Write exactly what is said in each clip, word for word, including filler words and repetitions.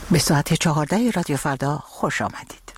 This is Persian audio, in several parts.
به ساعت چهارده رادیو فردا خوش آمدید.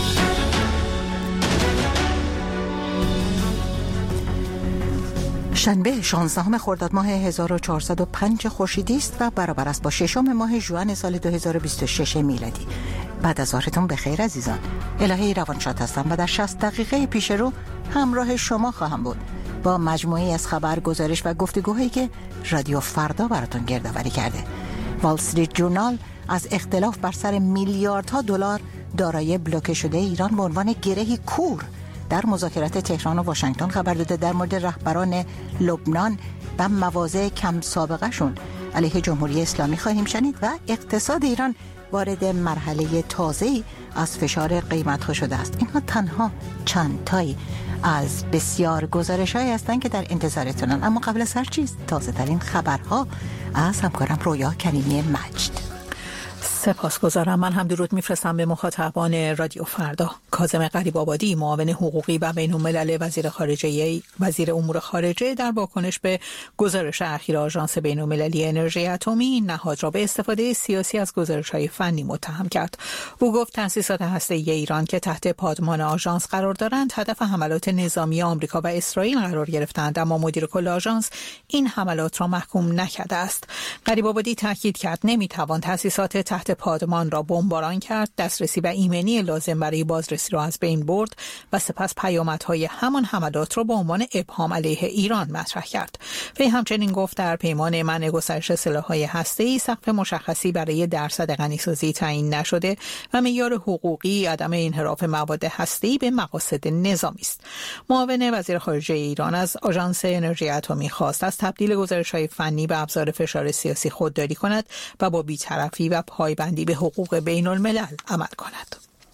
شنبه شانزدهم خرداد ماه هزار و چهارصد و پنج خورشیدی است و برابر است با ششم ماه ژوئن سال دو هزار و بیست و شش میلادی. بعد از ظهرتون بخیر عزیزان. الهی روانشاد هستم و در شصت دقیقه پیش رو همراه شما خواهم بود با مجموعی از خبر، گزارش و گفتگوهایی که رادیو فردا براتون گردآوری کرده. وال استریت جورنال از اختلاف بر سر میلیاردها دلار دارایی بلوکه شده ایران به عنوان گرهی کور در مذاکرات تهران و واشنگتن خبر داده. در مورد رهبران لبنان و مواضع کم سابقه شون علیه جمهوری اسلامی خواهیم شنید و اقتصاد ایران وارد مرحله تازه‌ای از فشار قیمت‌ها شده است. اینها تنها چند تایی از بسیار گزارش‌هایی هستند که در انتظارتونن، اما قبل از هر چیز تازه‌ترین خبرها از همکارم رویا کریمی مجد. سپاسگزارم. من هم درود میفرستم به مخاطبان رادیو فردا. کاظم غریب‌آبادی، معاون حقوقی و بین‌الملل وزیر خارجه وزیر امور خارجه، در واکنش به گزارش اخیر آژانس بین‌المللی انرژی اتمی نهاد را به استفاده سیاسی از گزارش‌های فنی متهم کرد. او گفت تأسیسات هسته‌ای ایران که تحت پادمان آژانس قرار دارند هدف حملات نظامی آمریکا و اسرائیل قرار گرفتند، اما مدیر کل آژانس این حملات را محکوم نکرده است. غریب‌آبادی تاکید کرد نمی‌توان تأسیسات تحت پادمان را بمباران کرد، دسترسی و ایمنی لازم برای بازرسی را از بین برد و سپس پیامدهای همان حملات را به عنوان ابهام علیه ایران مطرح کرد. وی همچنین گفت در پیمان منع گسترش سلاح‌های هسته‌ای سقف مشخصی برای درصد غنیسازی تعیین نشده و معیار حقوقی عدم انحراف مواد هسته‌ای به مقاصد نظامی است. معاون وزیر خارجه ایران از آژانس انرژی اتمی خواست از تبدیل گزارش‌های فنی به ابزار فشار سیاسی خودداری کند و با بی‌طرفی و پایبندی به حقوق بین الملل عمل کند.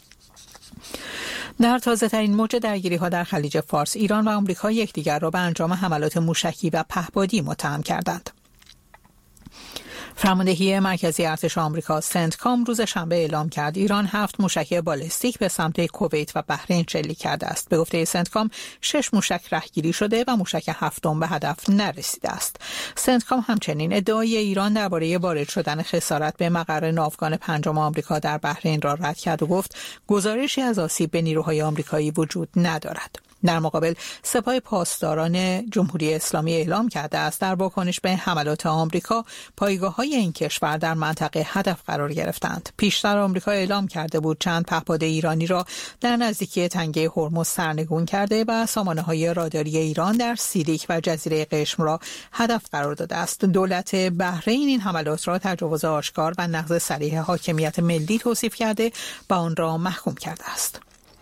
در تازه ترین موج درگیری ها در خلیج فارس، ایران و آمریکا یکدیگر را به انجام حملات موشکی و پهپادی متهم کردند. فرماندهی مرکزی ارتش آمریکا سنتکام روز شنبه اعلام کرد ایران هفت موشک بالستیک به سمت کویت و بحرین شلیک کرده است. به گفته سنتکام شش موشک رهگیری شده و موشک هفتم به هدف نرسیده است. سنتکام همچنین ادعای ایران درباره وارد شدن خسارت به مقر ناوگان پنجم آمریکا در بحرین را رد کرد و گفت گزارشی از آسیب به نیروهای آمریکایی وجود ندارد. در مقابل سپاه پاسداران جمهوری اسلامی اعلام کرده است در واکنش به حملات آمریکا پایگاه‌های این کشور در منطقه هدف قرار گرفتند. پیشتر آمریکا اعلام کرده بود چند پهپاد ایرانی را در نزدیکی تنگه هرمز سرنگون کرده و سامانه‌های راداری ایران در سیریک و جزیره قشم را هدف قرار داده است. دولت بحرین این حملات را تجاوز آشکار و نقض صریح حاکمیت ملی توصیف کرده و آن را محکوم کرده است.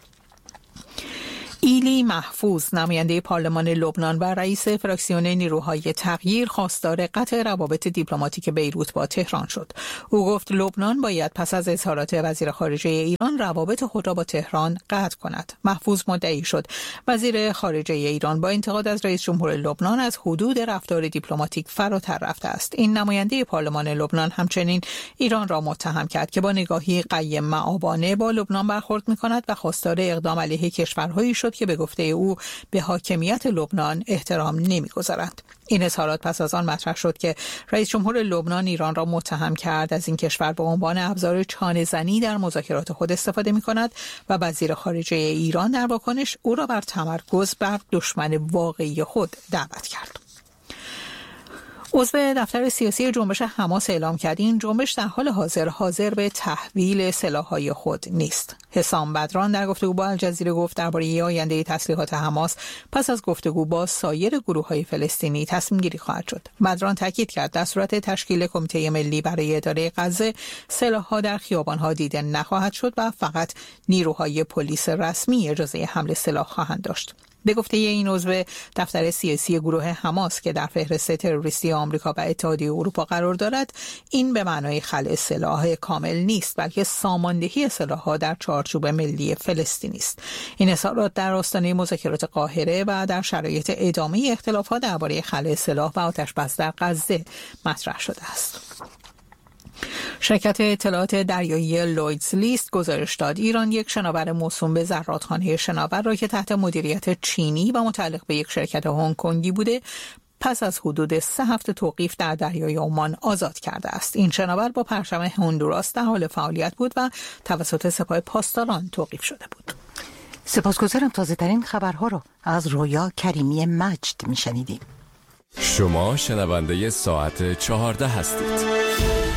ایلی محفوظ، نماینده پارلمان لبنان و رئیس فراکسیون نیروهای تغییر، خواستار قطع روابط دیپلماتیک بیروت با تهران شد. او گفت لبنان باید پس از اظهارات وزیر خارجه ایران روابط خود را با تهران قطع کند. محفوظ مدعی شد وزیر خارجه ایران با انتقاد از رئیس جمهور لبنان از حدود رفتار دیپلماتیک فراتر رفته است. این نماینده پارلمان لبنان همچنین ایران را متهم کرد که با نگاهی قیم مآبانه با لبنان برخورد می‌کند و خواستار اقدام علیه کشورهایی شد که به گفته او به حاکمیت لبنان احترام نمی‌گذارند. این اظهارات پس از آن مطرح شد که رئیس جمهور لبنان ایران را متهم کرد از این کشور به عنوان ابزار چانه‌زنی در مذاکرات خود استفاده می‌کند و وزیر خارجه ایران در واکنش او را بر تمرکز بر دشمن واقعی خود دعوت کرد. عضو دفتر سیاسی جنبش حماس اعلام کرد این جنبش در حال حاضر حاضر به تحویل سلاح‌های خود نیست. حسام بدران در گفتگو با الجزیره گفت درباره آینده تسلیحات حماس پس از گفتگو با سایر گروه‌های فلسطینی تصمیم گیری خواهد شد. بدران تاکید کرد در صورت تشکیل کمیته ملی برای اداره غزه سلاح‌ها در خیابان‌ها دیده نخواهد شد و فقط نیروهای پلیس رسمی اجازه حمل سلاح خواهند داشت. به گفته این عضو دفتر سیاسی گروه حماس که در فهرست تروریستی آمریکا و اتحادیه اروپا قرار دارد، این به معنای خلع سلاح کامل نیست بلکه ساماندهی سلاح‌ها در چارچوب ملی فلسطینی است. این اظهارات در آستانه مذاکرات قاهره و در شرایط ادامه اختلافات درباره خلع سلاح و آتش‌بس در غزه مطرح شده است. شرکت اطلاعات دریایی لویدز لیست گزارش داد ایران یک شناور موسوم به زرادخانه شناور را که تحت مدیریت چینی و متعلق به یک شرکت هنگ کنگی بوده پس از حدود سه هفته توقیف در دریای عمان آزاد کرده است. این شناور با پرچم هندوراس در حال فعالیت بود و توسط سپاه پاسداران توقیف شده بود. سپاسگزارم. تازه ترین خبرها رو از رویا کریمی مجد میشنیدیم. شما شنونده ساعت چهارده هستید.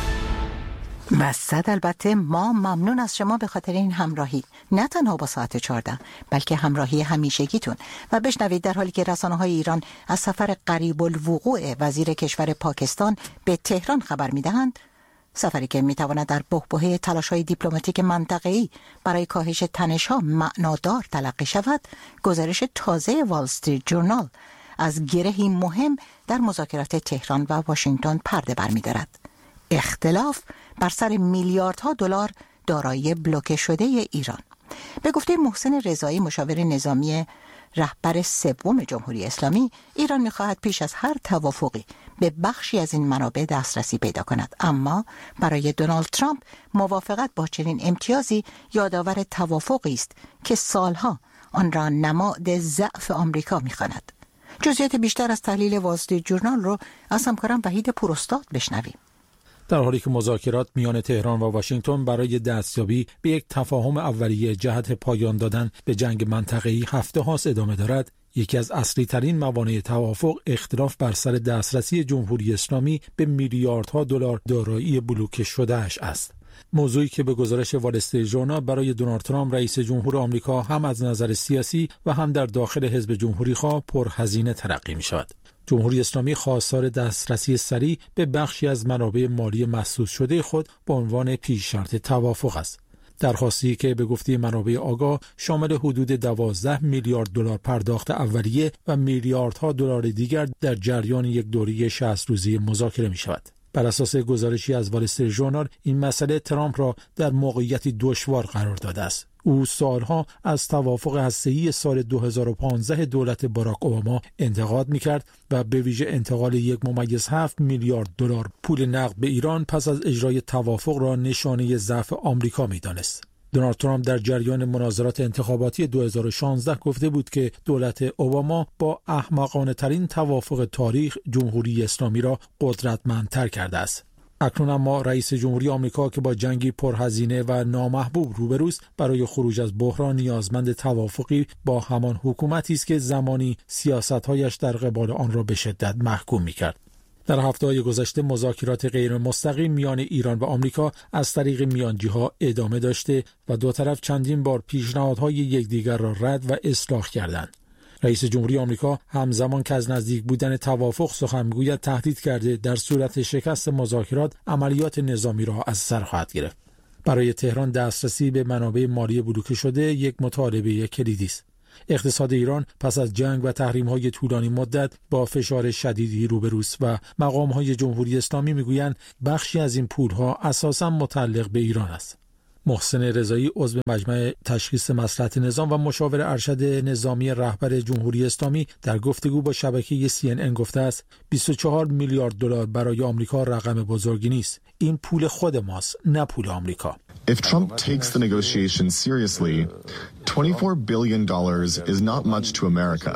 و صد البته ما ممنون از شما به خاطر این همراهی، نه تنها با ساعت چهارده بلکه همراهی همیشگیتون. و بشنوید در حالی که رسانه‌های ایران از سفر قریب الوقوع وزیر کشور پاکستان به تهران خبر می‌دهند، سفری که می‌تواند در بحبوحه تلاش‌های دیپلماتیک منطقه‌ای برای کاهش تنش‌ها معنادار تلقی شود، گزارش تازه وال استریت جورنال از گرهی مهم در مذاکرات تهران و واشنگتن پرده برمی‌دارد. اختلاف بر سر میلیاردها دلار دارایی بلوکه شده ایران. به گفته محسن رضایی، مشاور نظامی رهبر سوم جمهوری اسلامی، ایران می‌خواهد پیش از هر توافقی به بخشی از این منابع دسترسی پیدا کند، اما برای دونالد ترامپ موافقت با چنین امتیازی یادآور توافقی است که سالها آن را نماد ضعف آمریکا می‌خواند. جزئیات بیشتر از تحلیل وال استریت جورنال رو از همکارم وحید پوراستاد بشنویم. در حالی که مذاکرات میان تهران و واشنگتن برای دستیابی به یک تفاهم اولیه جهت پایان دادن به جنگ منطقه‌ای هفته هاست ادامه دارد، یکی از اصلی ترین موانع توافق اختلاف بر سر دسترسی جمهوری اسلامی به میلیاردها دلار دارایی بلوکه شده‌اش است. موضوعی که به گزارش وال استریت جورنال برای دونالد ترامپ رئیس جمهور آمریکا هم از نظر سیاسی و هم در داخل حزب جمهوری‌خواه پرهزینه تلقی می‌شود. جمهوری اسلامی خواستار دسترسی سریع به بخشی از منابع مالی محسوس شده خود به عنوان پیش شرط توافق است. درخواستی که به گفته منابع آگاه شامل حدود دوازده میلیارد دلار پرداخت اولیه و میلیاردها دلار دیگر در جریان یک دوره شصت روزه مذاکره می شود. بر اساس گزارشی از وال استریت جورنال، این مسئله ترامپ را در موقعیتی دشوار قرار داده است. او سالها از توافق هسته‌ای سال دو هزار و پانزده دولت باراک اوباما انتقاد می‌کرد و به ویژه انتقال یک ممیز هفت میلیارد دلار پول نقد به ایران پس از اجرای توافق را نشانه ضعف آمریکا می‌دانست. دونالد ترامپ در جریان مناظرات انتخاباتی دو هزار و شانزده گفته بود که دولت اوباما با احمقانه ترین توافق تاریخ جمهوری اسلامی را قدرتمندتر کرده است. اکنون اما رئیس جمهوری آمریکا که با جنگی پرهزینه و نامحبوب روبروست، برای خروج از بحران نیازمند توافقی با همان حکومتی است که زمانی سیاست‌هایش در قبال آن را به شدت محکوم می‌کرد. در هفته‌های گذشته مذاکرات غیر مستقیم میان ایران و آمریکا از طریق میانجی‌ها ادامه داشته و دو طرف چندین بار پیشنهادهای یکدیگر را رد و اصلاح کردند. رئیس جمهوری آمریکا همزمان که از نزدیک بودن توافق سخن می‌گوید، تهدید کرده در صورت شکست مذاکرات عملیات نظامی را از سر خواهد گرفت. برای تهران دسترسی به منابع مالی بلوکه شده یک مطالبه کلیدی است. اقتصاد ایران پس از جنگ و تحریم‌های طولانی مدت با فشار شدیدی روبروست و مقام‌های جمهوری اسلامی می‌گویند بخشی از این پول‌ها اساساً متعلق به ایران است. محسن رضایی، عضو مجمع تشخیص مصلحت نظام و مشاور ارشد نظامی رهبر جمهوری اسلامی، در گفتگو با شبکه سی ان ان گفته است بیست و چهار میلیارد دلار برای آمریکا رقم بزرگی نیست. این پول خود ماست، نه پول آمریکا. If Trump takes the negotiations seriously, twenty-four billion dollars is not much to America.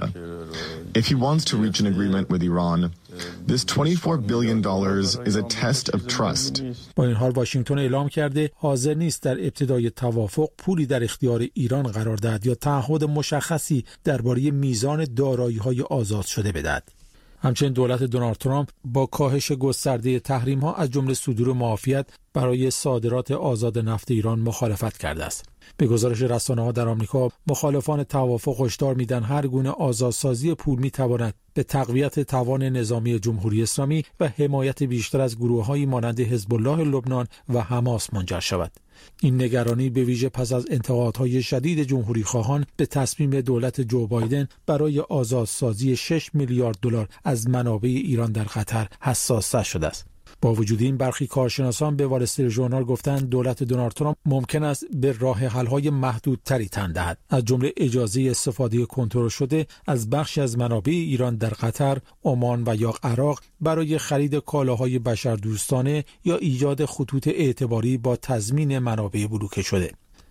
If he wants to reach an agreement with Iran, this twenty-four billion dollars is a test of trust. با این حال واشنگتن اعلام کرده حاضر نیست در ابتدای توافق پولی در اختیار ایران قرار دهد یا تعهد مشخصی درباره میزان دارایی‌های آزاد شده بدهد. همچنین دولت دونالد ترامپ با کاهش گسترده تحریم‌ها از جمله صدور معافیت برای صادرات آزاد نفت ایران مخالفت کرده است. به گزارش رسانه‌ها در آمریکا، مخالفان توافق هشدار می‌دهند هر گونه آزادسازی پول می‌تواند به تقویت توان نظامی جمهوری اسلامی و حمایت بیشتر از گروه‌هایی مانند حزب الله لبنان و حماس منجر شود. این نگرانی به ویژه پس از انتقادهای شدید جمهوری خواهان به تصمیم دولت جو بایدن برای آزادسازی شش میلیارد دلار از منابع ایران در قطر حساس شده است. با وجود این، برخی کارشناسان به وال استریت جورنال گفتند دولت دونالد ترامپ ممکن است به راه حل‌های محدودتری تن دهد، از جمله اجازه استفاده کنترل شده از بخشی از منابع ایران در قطر، عمان و یا عراق برای خرید کالاهای بشردوستانه یا ایجاد خطوط اعتباری با تضمین منابع بلوکه شده.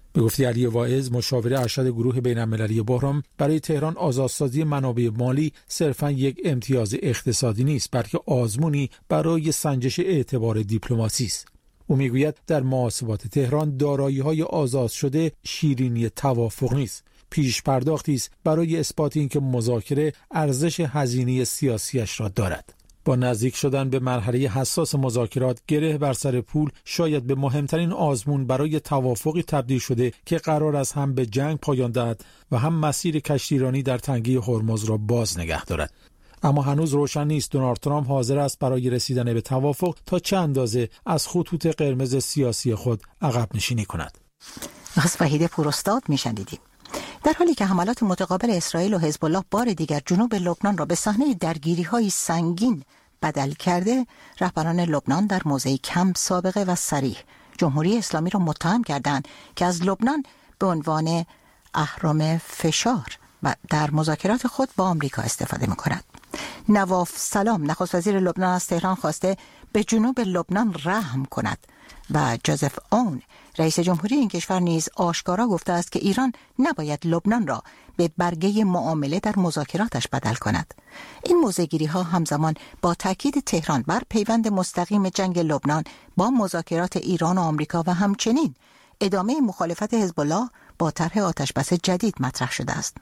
به گفته علی واعظ، مشاور ارشد گروه بین‌المللی بحران، برای تهران آزادسازی منابع مالی صرفاً یک امتیاز اقتصادی نیست، بلکه آزمونی برای سنجش اعتبار دیپلماسی است. او میگوید در محاسبات تهران دارایی‌های آزاد شده شیرینی توافق نیست، پیش پرداختی است برای اثبات اینکه مذاکره ارزش هزینه سیاسیش را دارد. با نزدیک شدن به مرحله حساس مذاکرات، گره بر سر پول شاید به مهمترین آزمون برای توافقی تبدیل شده که قرار است هم به جنگ پایان دهد و هم مسیر کشتیرانی در تنگه هرمز را باز نگه دارد. اما هنوز روشن نیست دونالد ترامپ حاضر است برای رسیدن به توافق تا چه اندازه از خطوط قرمز سیاسی خود عقب نشینی کند. از وحید پوراستاد میشنیدیم. در حالی که حملات متقابل اسرائیل و حزب الله بار دیگر جنوب لبنان را به صحنه درگیری‌های سنگین بدل کرده، رهبران لبنان در موضعی کم سابقه و صریح جمهوری اسلامی را متهم کردند که از لبنان به عنوان اهرم فشار و در مذاکرات خود با آمریکا استفاده می‌کند. نواف سلام نخست وزیر لبنان از تهران خواسته به جنوب لبنان رحم کند و جوزف اون رئیس جمهوری این کشور نیز آشکارا گفته است که ایران نباید لبنان را به برگه معامله در مذاکراتش بدل کند. این موضع‌گیری ها همزمان با تاکید تهران بر پیوند مستقیم جنگ لبنان با مذاکرات ایران و آمریکا و همچنین ادامه مخالفت حزب الله با طرح آتشبس جدید مطرح شده است.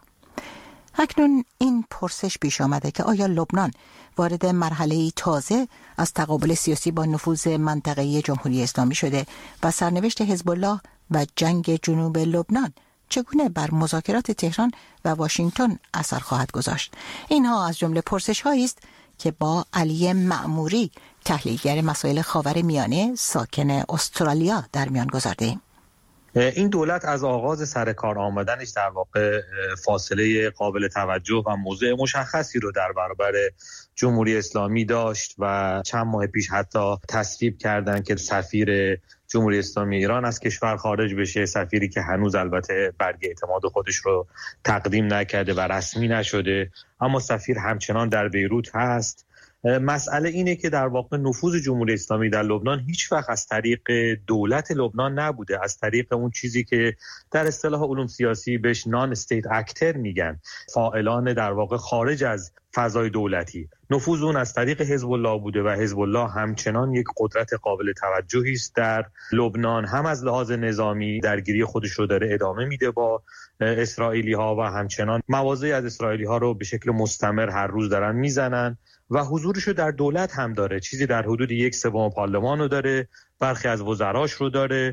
اکنون این پرسش پیش آمده که آیا لبنان وارد مرحله‌ای تازه از تقابل سیاسی با نفوذ منطقه‌ای جمهوری اسلامی شده و سرنوشت حزب الله و جنگ جنوب لبنان چگونه بر مذاکرات تهران و واشنگتن اثر خواهد گذاشت؟ اینها از جمله پرسش‌هایی است که با علی معموری، تحلیلگر مسائل خاورمیانه ساکن استرالیا، در میان گذارده‌ایم. این دولت از آغاز سر کار آمدنش در واقع فاصله قابل توجه و موضع مشخصی رو در برابر جمهوری اسلامی داشت و چند ماه پیش حتی تصویب کردن که سفیر جمهوری اسلامی ایران از کشور خارج بشه، سفیری که هنوز البته برگه اعتماد خودش رو تقدیم نکرده و رسمی نشده، اما سفیر همچنان در بیروت هست. مسئله اینه که در واقع نفوذ جمهوری اسلامی در لبنان هیچ وقت از طریق دولت لبنان نبوده، از طریق اون چیزی که در اصطلاح علوم سیاسی بهش نان استیت اکتر میگن، فاعلان در واقع خارج از فضای دولتی. نفوذ اون از طریق حزب الله بوده و حزب الله همچنان یک قدرت قابل توجهی است در لبنان، هم از لحاظ نظامی درگیری خودش رو داره ادامه میده با اسرائیلی ها و همچنان مواضعی از اسرائیلی ها رو به شکل مستمر هر روز دارن میزنن و حضورش رو در دولت هم داره، چیزی در حدود یک سوم پارلمان رو داره، برخی از وزراش رو داره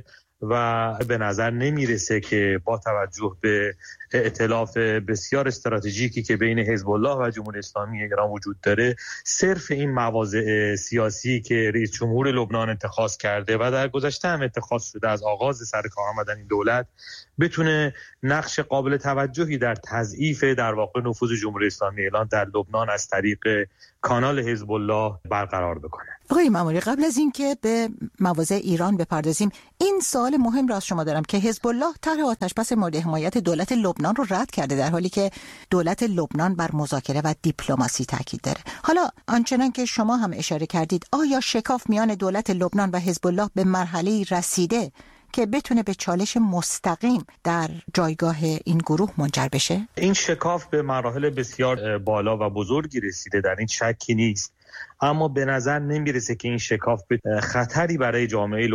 و به نظر نمیرسه که با توجه به ائتلاف بسیار استراتژیکی که بین حزب الله و جمهوری اسلامی ایران وجود داره، صرف این مواضع سیاسی که رئیس جمهور لبنان اتخاذ کرده و در گذشته هم اتخاذ شده از آغاز سر کار آمدن این دولت بتونه نقش قابل توجهی در تضعیف در واقع نفوذ جمهوری اسلامی ایران در لبنان از طریق کانال حزب الله برقرار بکنه. آقای معموری، قبل از اینکه به مواضع ایران بپردازیم، این سوال مهم را از شما دارم که حزب الله طرح آتشبس مورد حمایت دولت لبنان رو رد کرده، در حالی که دولت لبنان بر مذاکره و دیپلماسی تاکید داره. حالا آنچنان که شما هم اشاره کردید، آیا شکاف میان دولت لبنان و حزب الله به مرحله‌ای رسیده که بتونه به چالش مستقیم در جایگاه این گروه منجر بشه؟ این شکاف به مراحل بسیار بالا و بزرگی رسیده، در این شکی نیست، اما به نظر نمیرسه که این شکاف به خطری برای جامعه